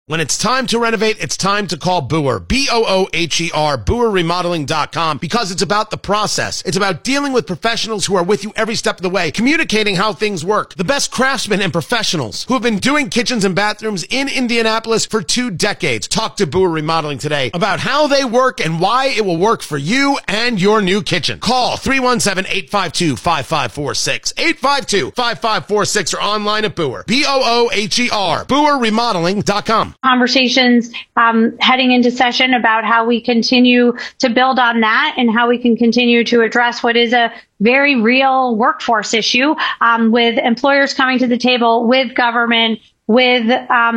When it's time to renovate, it's time to call Booher, B-O-O-H-E-R, BooherRemodeling.com, because it's about the process. It's about dealing with professionals who are with you every step of the way, communicating how things work. The best craftsmen and professionals who have been doing kitchens and bathrooms in Indianapolis for 2 decades. Talk to Booher Remodeling today about how they work and why it will work for you and your new kitchen. Call 317-852-5546, 852-5546, or online at Booher, B-O-O-H-E-R, BooherRemodeling.com. Conversations heading into session about how we continue to build on that and how we can continue to address what is a very real workforce issue, with employers coming to the table, with government, with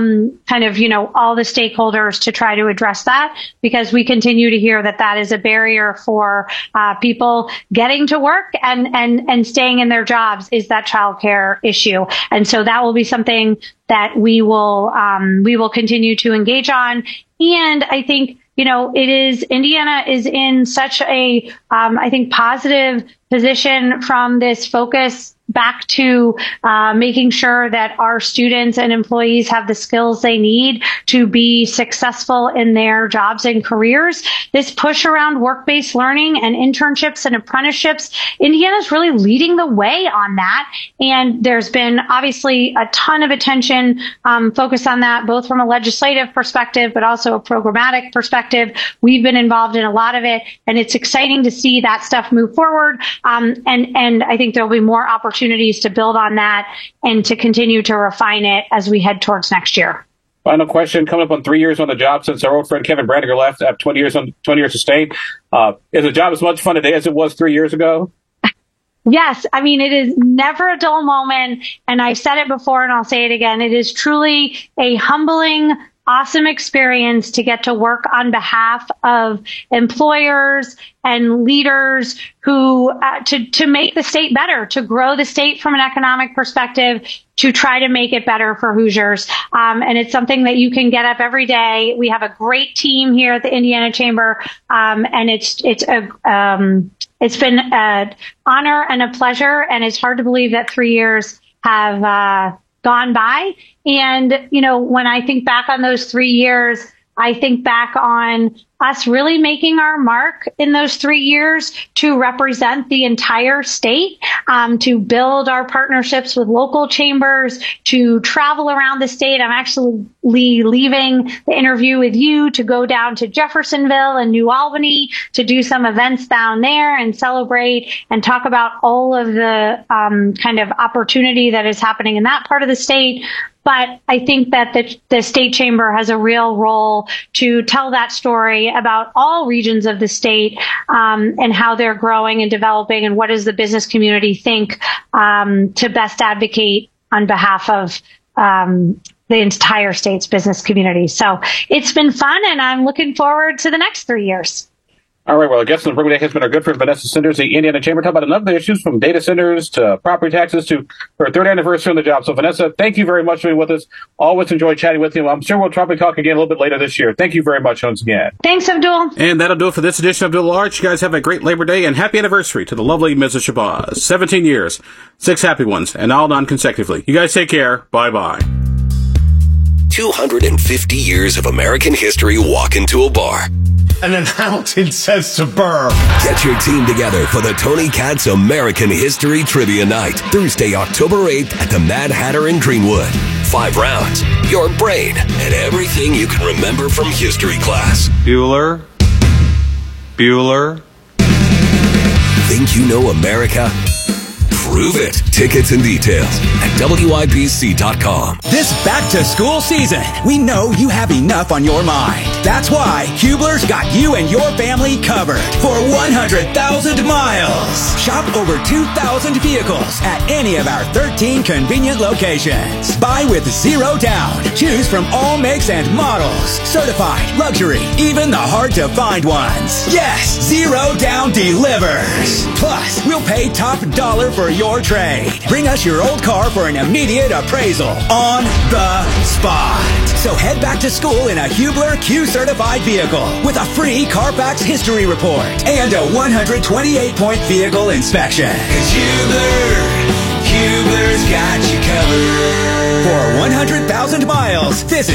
all the stakeholders to try to address that, because we continue to hear that that is a barrier for people getting to work and staying in their jobs, is that childcare issue. And so that will be something that we will continue to engage on. And I think, Indiana is in such a, positive position from this focus back to making sure that our students and employees have the skills they need to be successful in their jobs and careers. This push around work-based learning and internships and apprenticeships, Indiana's really leading the way on that. And there's been obviously a ton of attention focused on that, both from a legislative perspective, but also a programmatic perspective. We've been involved in a lot of it, and it's exciting to see that stuff move forward. And I think there'll be more opportunities to build on that and to continue to refine it as we head towards next year. Final question, coming up on 3 years on the job since our old friend Kevin Brandiger left after 20 years to state. Is the job as much fun today as it was 3 years ago? Yes. I mean, it is never a dull moment. And I've said it before and I'll say it again. It is truly a humbling, awesome experience to get to work on behalf of employers and leaders who to make the state better, to grow the state from an economic perspective, to try to make it better for Hoosiers. And it's something that you can get up every day. We have a great team here at the Indiana Chamber, and it's been an honor and a pleasure. And it's hard to believe that 3 years have gone by. And, when I think back on those 3 years, I think back on us really making our mark in those 3 years to represent the entire state, to build our partnerships with local chambers, to travel around the state. I'm actually leaving the interview with you to go down to Jeffersonville and New Albany to do some events down there and celebrate and talk about all of the kind of opportunity that is happening in that part of the state. But I think that the state chamber has a real role to tell that story about all regions of the state, and how they're growing and developing, and what does the business community think, to best advocate on behalf of the entire state's business community. So it's been fun, and I'm looking forward to the next 3 years. All right, well, our guest on the program today has been our good friend Vanessa Sinders, the Indiana Chamber, talking about a number of issues from data centers to property taxes to her 3rd anniversary on the job. So, Vanessa, thank you very much for being with us. Always enjoy chatting with you. I'm sure we'll probably talk again a little bit later this year. Thank you very much once again. Thanks, Abdul. And that'll do it for this edition of Abdul Large. You guys have a great Labor Day and happy anniversary to the lovely Mrs. Shabazz. 17 years, 6 happy ones, and all non-consecutively. You guys take care. Bye-bye. 250 years of American history walk into a bar. And then Hamilton says to Burr, Get your team together for the Tony Katz American History Trivia Night, Thursday, October 8th at the Mad Hatter in Greenwood. 5 rounds, your brain, and everything you can remember from history class. Bueller. Think you know America? Prove it. Tickets and details at WIBC.com. This back-to-school season, we know you have enough on your mind. That's why Hubler's got you and your family covered for 100,000 miles. Shop over 2,000 vehicles at any of our 13 convenient locations. Buy with 0 down. Choose from all makes and models. Certified, luxury, even the hard-to-find ones. Yes, 0 down delivers. Plus, we'll pay top dollar for your trade. Bring us your old car for an immediate appraisal on the spot. So head back to school in a Hubler Q-certified vehicle with a free Carfax history report and a 128-point vehicle inspection. 'Cause Hubler's got you covered. For 100,000 miles, visit